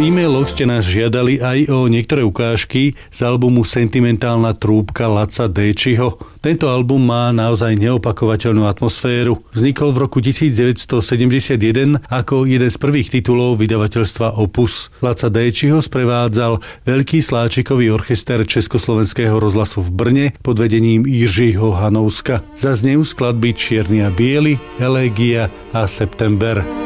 E-mailoch ste nás žiadali aj o niektoré ukážky z albumu Sentimentálna trúbka Laca Déčiho. Tento album má naozaj neopakovateľnú atmosféru. Vznikol v roku 1971 ako jeden z prvých titulov vydavateľstva Opus. Laca Déčiho sprevádzal Veľký sláčikový orchester Československého rozhlasu v Brne pod vedením Jiřího Hanouska. Zaznejú skladby Čierny a biely, Elégia a September.